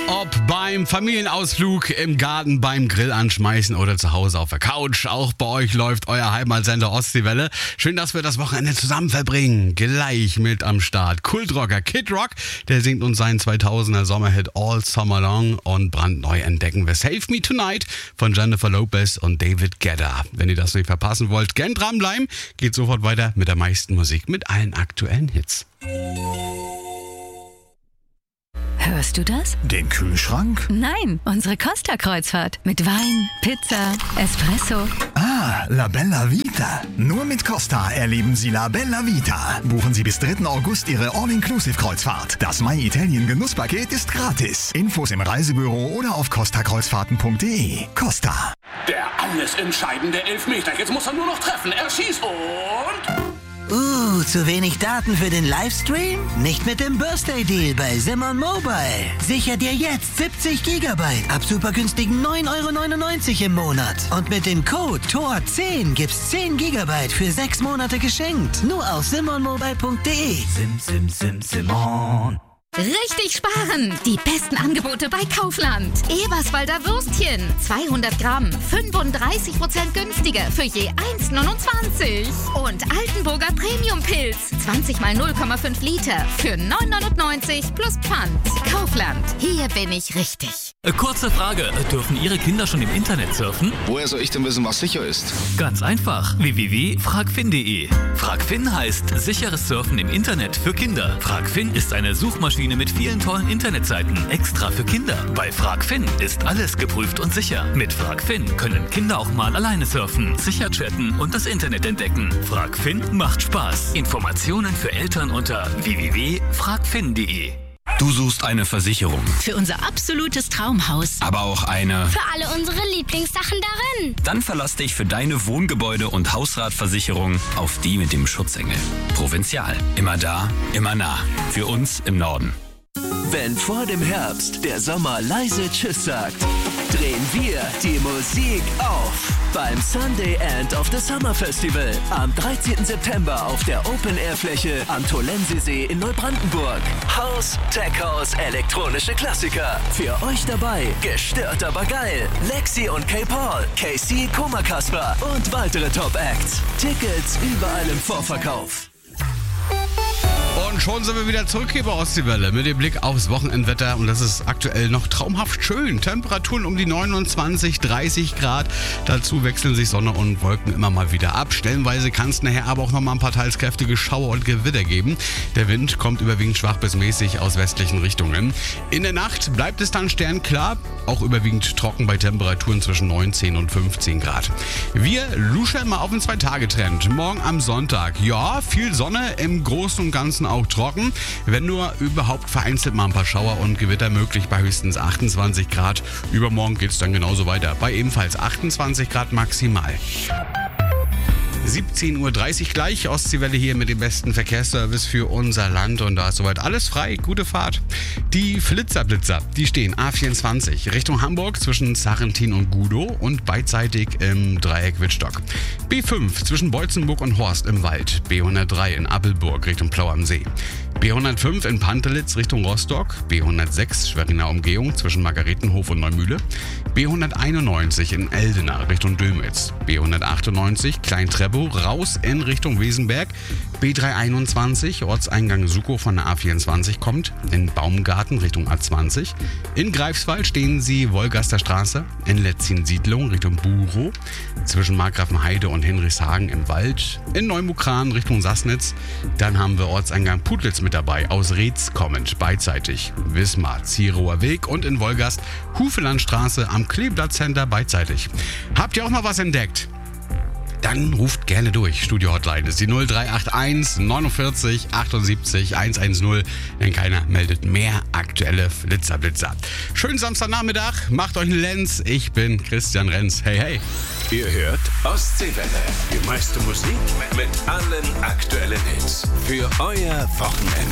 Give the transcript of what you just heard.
Ob beim Familienausflug, im Garten, beim Grill anschmeißen oder zu Hause auf der Couch. Auch bei euch läuft euer Heimatsender Ostseewelle. Schön, dass wir das Wochenende zusammen verbringen. Gleich mit am Start. Kultrocker Kid Rock, der singt uns seinen 2000er Sommerhit All Summer Long. Und brandneu entdecken wir Save Me Tonight von Jennifer Lopez und David Guetta. Wenn ihr das nicht verpassen wollt, gern dranbleiben. Geht sofort weiter mit der meisten Musik, mit allen aktuellen Hits. Hörst du das? Den Kühlschrank? Nein, unsere Costa-Kreuzfahrt. Mit Wein, Pizza, Espresso. Ah, La Bella Vita. Nur mit Costa erleben Sie La Bella Vita. Buchen Sie bis 3. August Ihre All-Inclusive-Kreuzfahrt. Das My Italien Genusspaket ist gratis. Infos im Reisebüro oder auf costakreuzfahrten.de. Costa. Der alles entscheidende Elfmeter. Jetzt muss er nur noch treffen. Er schießt und... zu wenig Daten für den Livestream? Nicht mit dem Birthday Deal bei Simon Mobile. Sicher dir jetzt 70 GB ab super günstigen 9,99 € im Monat. Und mit dem Code TOR10 gibt's 10 GB für 6 Monate geschenkt. Nur auf simonmobile.de. Simon. Richtig sparen! Die besten Angebote bei Kaufland. Eberswalder Würstchen. 200 Gramm. 35% günstiger für je 1,29. Und Altenburger Premium-Pilz. 20 mal 0,5 Liter für 9,99 plus Pfand. Kaufland. Hier bin ich richtig. Kurze Frage. Dürfen Ihre Kinder schon im Internet surfen? Woher soll ich denn wissen, was sicher ist? Ganz einfach. www.fragfin.de. Fragfin heißt sicheres Surfen im Internet für Kinder. Fragfin ist eine Suchmaschine mit vielen tollen Internetseiten, extra für Kinder. Bei Fragfin ist alles geprüft und sicher. Mit Fragfin können Kinder auch mal alleine surfen, sicher chatten und das Internet entdecken. Fragfin macht Spaß. Informationen für Eltern unter www.fragfin.de. Du suchst eine Versicherung. Für unser absolutes Traumhaus. Aber auch eine... Für alle unsere Lieblingssachen darin. Dann verlass dich für deine Wohngebäude- und Hausratversicherung auf die mit dem Schutzengel. Provinzial. Immer da, immer nah. Für uns im Norden. Wenn vor dem Herbst der Sommer leise Tschüss sagt, drehen wir die Musik auf. Beim Sunday End of the Summer Festival am 13. September auf der Open-Air-Fläche am Tolensesee in Neubrandenburg. House, Tech House, elektronische Klassiker. Für euch dabei, gestört aber geil. Lexi und K-Paul, KC, Koma Kasper und weitere Top-Acts. Tickets überall im Vorverkauf. Und schon sind wir wieder zurück hier bei Ostseewelle mit dem Blick aufs Wochenendwetter. Und das ist aktuell noch traumhaft schön. Temperaturen um die 29, 30 Grad. Dazu wechseln sich Sonne und Wolken immer mal wieder ab. Stellenweise kann es nachher aber auch noch mal ein paar teils kräftige Schauer und Gewitter geben. Der Wind kommt überwiegend schwach bis mäßig aus westlichen Richtungen. In der Nacht bleibt es dann sternklar. Auch überwiegend trocken bei Temperaturen zwischen 19 und 15 Grad. Wir luschern mal auf den 2-Tage-Trend. Morgen am Sonntag. Ja, viel Sonne, im Großen und Ganzen auch trocken, wenn nur überhaupt vereinzelt mal ein paar Schauer und Gewitter möglich bei höchstens 28 Grad. Übermorgen geht es dann genauso weiter, bei ebenfalls 28 Grad maximal. 17:30 Uhr gleich, Ostseewelle hier mit dem besten Verkehrsservice für unser Land und da ist soweit alles frei, gute Fahrt. Die Flitzer, die stehen A24 Richtung Hamburg zwischen Sarrentin und Gudow und beidseitig im Dreieck Wittstock. B5 zwischen Beutzenburg und Horst im Wald, B103 in Appelburg Richtung Plau am See. B105 in Pantelitz Richtung Rostock, B106 Schweriner Umgehung zwischen Margaretenhof und Neumühle, B191 in Eldena Richtung Dömitz, B198 Klein-Treppow raus in Richtung Wesenberg, B321 Ortseingang Sukow von der A24 kommt, in Baumgarten Richtung A20, in Greifswald stehen Sie Wolgaster Straße, in Letzin-Siedlung Richtung Buchow, zwischen Markgrafenheide und Hinrichshagen im Wald, in Neumukran Richtung Sassnitz, dann haben wir Ortseingang Putlitz mit dabei, aus Reetz kommend, beidseitig Wismar, Zierower Weg und in Wolgast Hufelandstraße am Kleeblatt-Center beidseitig. Habt ihr auch mal was entdeckt? Dann ruft gerne durch. Studio-Hotline ist die 0381 49 78 110, denn keiner meldet mehr aktuelle Flitzer. Schönen Samstagnachmittag, macht euch einen Lenz. Ich bin Christian Renz. Hey, hey. Ihr hört Ostseewelle. Die meiste Musik mit allen aktuellen Hits. Für euer Wochenende.